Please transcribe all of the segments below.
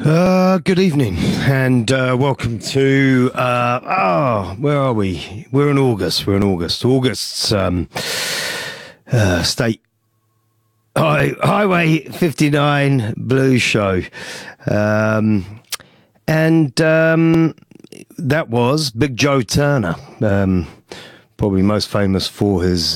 Good evening and welcome to where are we? We're in August. August's State Highway 59 Blues Show, and that was Big Joe Turner, probably most famous for his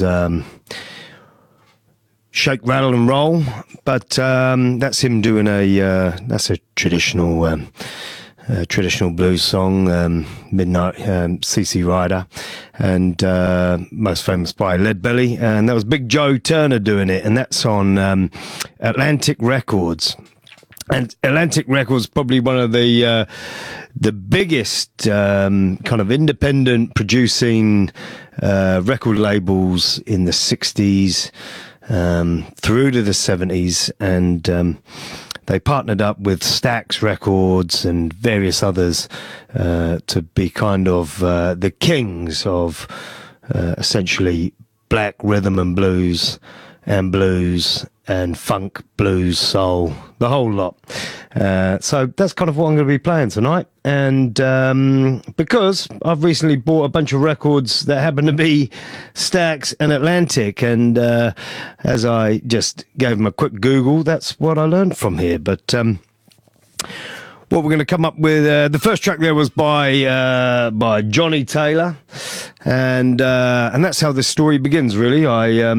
Shake, Rattle and Roll, but that's him doing that's a traditional blues song, Midnight, CC Rider, and most famous by Lead Belly, and that was Big Joe Turner doing it, and that's on Atlantic Records. And Atlantic Records probably one of the biggest kind of independent producing record labels in the 60s. Through to the 70s, and they partnered up with Stax Records and various others to be kind of the kings of essentially black rhythm and blues and funk, blues, soul, the whole lot. So that's kind of what I'm going to be playing tonight. And because I've recently bought a bunch of records that happen to be Stax and Atlantic, and as I just gave them a quick Google, that's what I learned from here. But what we're going to come up with, the first track there was by Johnny Taylor, and that's how this story begins. Really,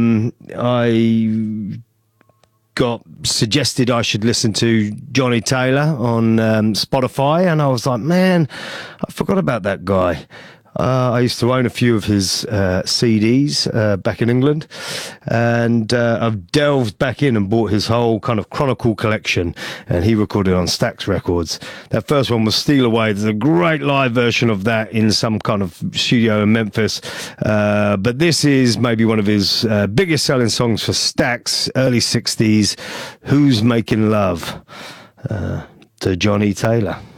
I got suggested I should listen to Johnny Taylor on Spotify, and I was like, man, I forgot about that guy. I used to own a few of his CDs back in England, and I've delved back in and bought his whole kind of Chronicle collection, and he recorded on Stax Records. That first one was Steal Away. There's a great live version of that in some kind of studio in Memphis, but this is maybe one of his biggest selling songs for Stax, early 60s, Who's Making Love, to Johnny Taylor.